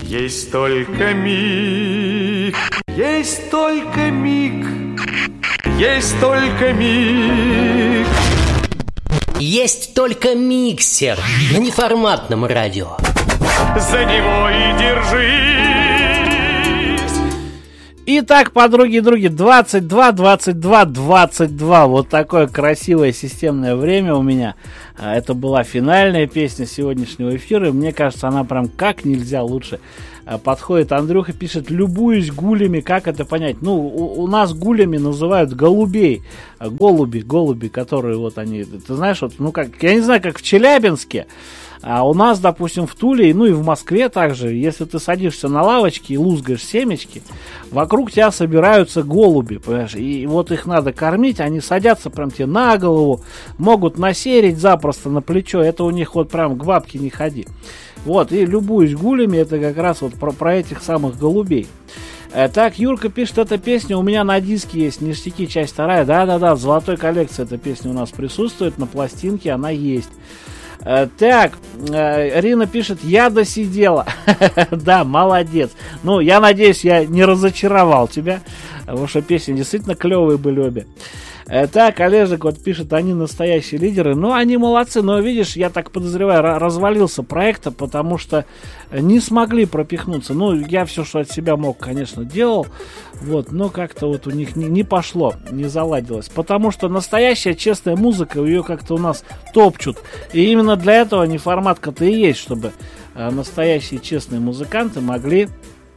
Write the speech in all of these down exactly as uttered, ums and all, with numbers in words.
Есть только миг, есть только миг, есть только миг. Есть только миксер на неформатном радио. За него и держись. Итак, подруги и други, двадцать два, двадцать два, двадцать два. Вот такое красивое системное время у меня. Это была финальная песня сегодняшнего эфира. И мне кажется, она прям как нельзя лучше подходит. Андрюха пишет: любуюсь гулями. Как это понять? Ну, у, у нас гулями называют голубей. Голуби, голуби, которые вот они, ты знаешь, вот, ну как, я не знаю, как в Челябинске. А у нас, допустим, в Туле, ну и в Москве также, если ты садишься на лавочке и лузгаешь семечки, вокруг тебя собираются голуби, понимаешь, и вот их надо кормить, они садятся прям тебе на голову, могут насерить запросто на плечо, это у них вот прям к бабке не ходи. Вот, и любуюсь гулями, это как раз вот про, про этих самых голубей. Так, Юрка пишет, эта песня у меня на диске есть, ништяки, часть вторая, да-да-да, в золотой коллекции эта песня у нас присутствует, на пластинке она есть. Так, Рина пишет: я досидела. Да, молодец. Ну, я надеюсь, я не разочаровал тебя, потому что песни действительно клевые были обе. Так, Олежек вот пишет: они настоящие лидеры. Ну, они молодцы, но видишь, я так подозреваю, развалился проект, потому что не смогли пропихнуться. Ну, я все, что от себя мог, конечно, делал, вот, но как-то вот у них не, не пошло, не заладилось. Потому что настоящая честная музыка, ее как-то у нас топчут. И именно для этого неформатка-то и есть, чтобы настоящие честные музыканты могли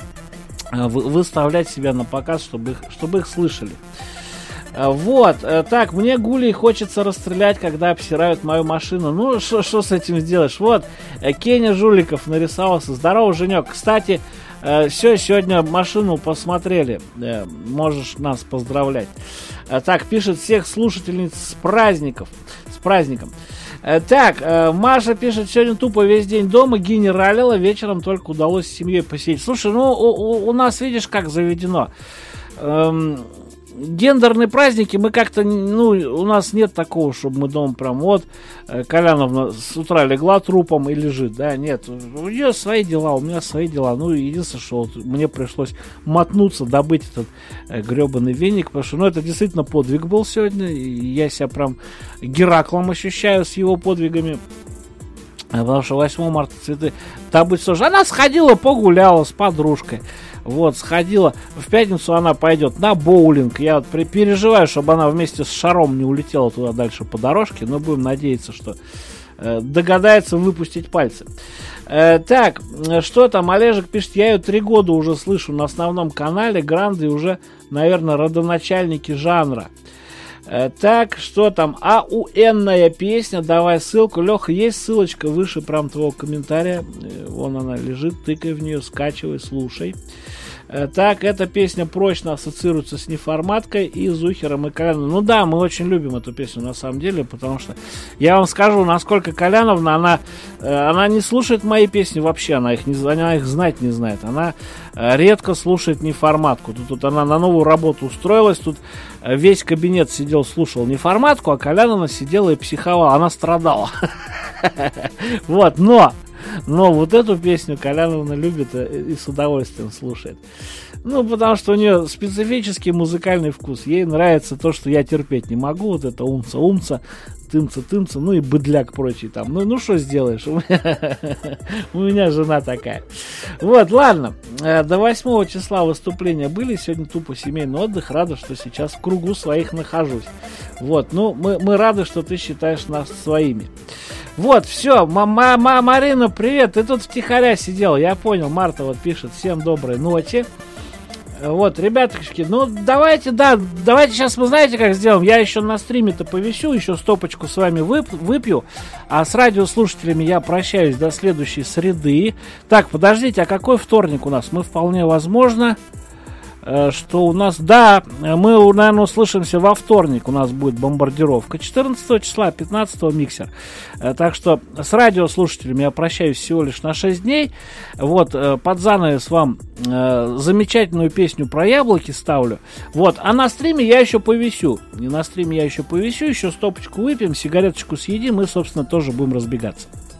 выставлять себя на показ, чтобы их, чтобы их слышали. Вот, так, мне гулей хочется расстрелять, когда обсирают мою машину. Ну, что с этим сделаешь? Вот, Кеня Жуликов нарисовался. Здорово, Женек. Кстати, все, сегодня машину посмотрели. Можешь нас поздравлять. Так, пишет: всех слушательниц с праздников. С праздником. Так, Маша пишет: сегодня тупо весь день дома, генералила, вечером только удалось с семьей посидеть. Слушай, ну, у, у нас, видишь, как заведено. Эм... Гендерные праздники мы как-то, ну, у нас нет такого, чтобы мы дома прям вот Коляновна с утра легла трупом и лежит, да, нет, у нее свои дела, у меня свои дела, ну, единственное, что вот мне пришлось мотнуться, добыть этот э, гребаный веник, потому что, ну, это действительно подвиг был сегодня, и я себя прям Гераклом ощущаю с его подвигами. Потому что восьмого марта цветы добыть сложно. Она сходила, погуляла с подружкой. Вот, сходила. В пятницу она пойдет на боулинг. Я вот переживаю, чтобы она вместе с шаром не улетела туда дальше по дорожке. Но будем надеяться, что э, догадается выпустить пальцы. Э, так, что там? Олежек пишет: я ее три года уже слышу на основном канале. Гранды уже, наверное, родоначальники жанра. Так, что там? АУНная песня, давай ссылку. Леха, есть ссылочка выше прям твоего комментария. Вон она лежит, тыкай в нее, скачивай, слушай. Так, эта песня прочно ассоциируется с неформаткой и Зухером и Коляновым. Ну да, мы очень любим эту песню на самом деле, потому что я вам скажу, насколько Коляновна, она, она не слушает мои песни вообще, она их, не, она их знать не знает. Она редко слушает неформатку. Тут, тут она на новую работу устроилась, тут весь кабинет сидел, слушал неформатку, а Коляновна сидела и психовала, она страдала. Вот, но... Но вот эту песню Коляновна любит и с удовольствием слушает. Ну, потому что у нее специфический музыкальный вкус. Ей нравится то, что я терпеть не могу. Вот это умца-умца, тымца-тымца, ну и быдляк прочий там. Ну, ну что сделаешь? У меня, у меня жена такая. Вот, ладно. До восьмого числа выступления были. Сегодня тупо семейный отдых. Рада, что сейчас в кругу своих нахожусь. Вот, ну, мы, мы рады, что ты считаешь нас своими. Вот, все, м-м-м, Марина, привет, ты тут втихаря сидела, я понял, Марта вот пишет: всем доброй ночи. Вот, ребяточки, ну давайте, да, давайте сейчас мы знаете как сделаем, я еще на стриме-то повесю, еще стопочку с вами вып- выпью, а с радиослушателями я прощаюсь до следующей среды. Так, подождите, а какой вторник у нас? Мы вполне возможно... что у нас, да, мы, наверное, услышимся во вторник, у нас будет бомбардировка четырнадцатого числа, пятнадцатого миксер, так что с радиослушателями я прощаюсь всего лишь на шесть дней, вот, под занавес вам э, замечательную песню про яблоки ставлю, вот, а на стриме я еще повесю, и на стриме я еще повесю, еще стопочку выпьем, сигареточку съедим и, собственно, тоже будем разбегаться.